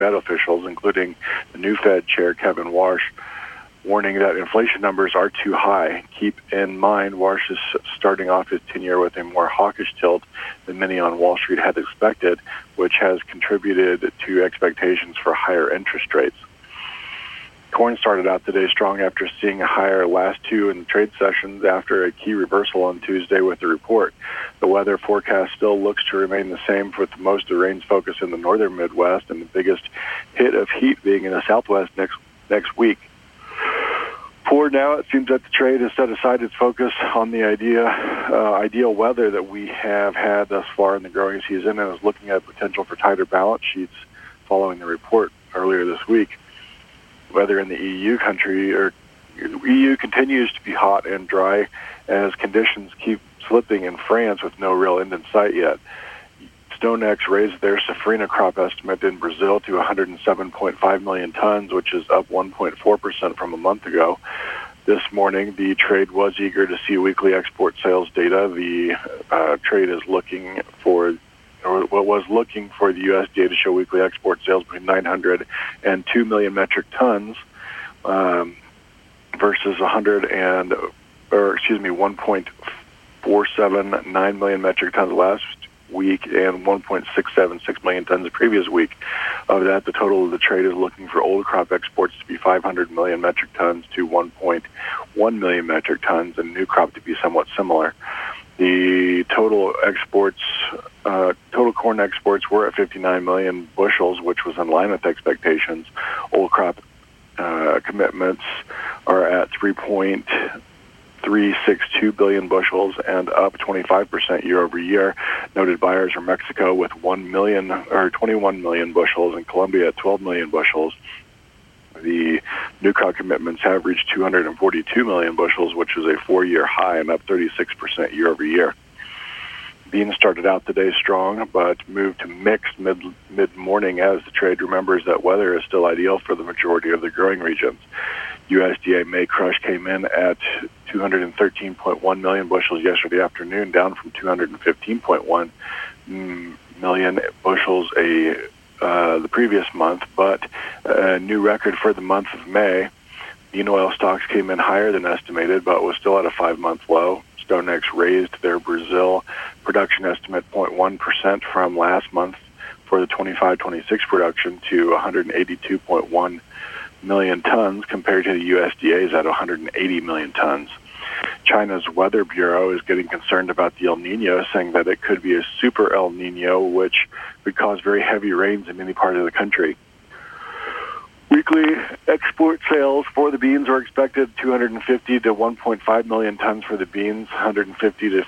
Fed officials, including the new Fed chair, Kevin Warsh, warning that inflation numbers are too high. Keep in mind, Warsh is starting off his tenure with a more hawkish tilt than many on Wall Street had expected, which has contributed to expectations for higher interest rates. Corn started out today strong after seeing a higher last two in the trade sessions after a key reversal on Tuesday with the report. The weather forecast still looks to remain the same, with most of the rains focused in the northern Midwest and the biggest hit of heat being in the Southwest next week. For now, it seems that the trade has set aside its focus on the ideal weather that we have had thus far in the growing season, and is looking at potential for tighter balance sheets following the report earlier this week. Weather in the EU continues to be hot and dry as conditions keep slipping in France with no real end in sight yet. StoneX raised their safrinha crop estimate in Brazil to 107.5 million tons, which is up 1.4% from a month ago. This morning, the trade was eager to see weekly export sales data. The trade is looking for the USDA to show weekly export sales between 900 and 2 million metric tons versus 1.479 million metric tons last week and 1.676 million tons the previous week. Of that, the total of the trade is looking for old crop exports to be 500 million metric tons to 1.1 million metric tons, and new crop to be somewhat similar. The total corn exports were at 59 million bushels, which was in line with expectations. Old crop commitments are at 3.362 billion bushels and up 25% year over year. Noted buyers are Mexico with 21 million bushels and Colombia at 12 million bushels. The new crop commitments have reached 242 million bushels, which is a 4-year high and up 36% year over year. Beans started out today strong, but moved to mixed mid-morning as the trade remembers that weather is still ideal for the majority of the growing regions. USDA May crush came in at 213.1 million bushels yesterday afternoon, down from 215.1 million bushels the previous month, but a new record for the month of May. Bean oil stocks came in higher than estimated, but was still at a 5-month low. StoneX raised their Brazil production estimate 0.1% from last month for the 25-26 production to 182.1 million tons compared to the USDA's at 180 million tons. China's Weather Bureau is getting concerned about the El Nino, saying that it could be a super El Nino, which would cause very heavy rains in many parts of the country. Weekly export sales for the beans are expected 250 to 1.5 million tons for the beans, 150 to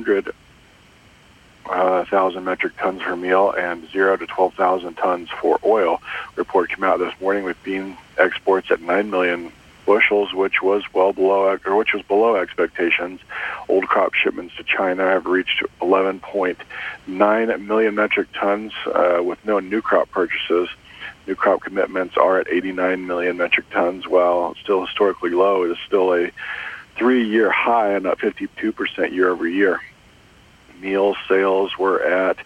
500,000 metric tons for meal, and 0 to 12,000 tons for oil. Report came out this morning with bean exports at 9 million bushels, which was below expectations. Old crop shipments to China have reached 11.9 million metric tons with no new crop purchases. New crop commitments are at 89 million metric tons, while still historically low. It is still a 3-year high and up 52% year over year. Meal sales were at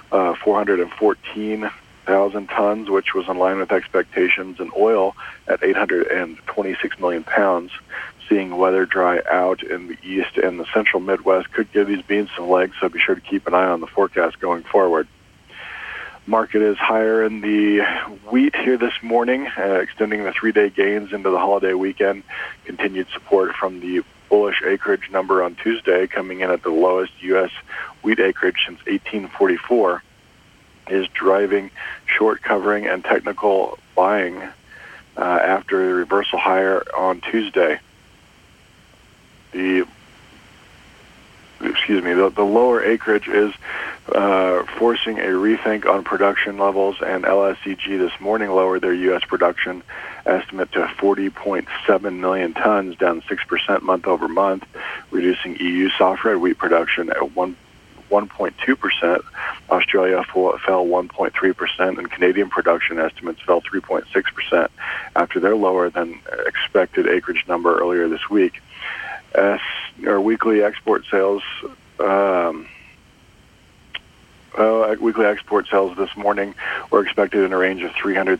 414,000 tons, which was in line with expectations, and oil at 826 million pounds. Seeing weather dry out in the east and the central Midwest could give these beans some legs, so be sure to keep an eye on the forecast going forward. Market is higher in the wheat here this morning, extending the 3-day gains into the holiday weekend. Continued support from the bullish acreage number on Tuesday, coming in at the lowest U.S. wheat acreage since 1844, is driving short covering and technical buying after the reversal higher on Tuesday. The lower acreage is forcing a rethink on production levels, and LSEG this morning lowered their U.S. production estimate to 40.7 million tons, down 6% month over month, reducing EU soft red wheat production at 1.2%. Australia fell 1.3%, and Canadian production estimates fell 3.6% after their lower than expected acreage number earlier this week. Weekly export sales Weekly export sales this morning were expected in a range of 300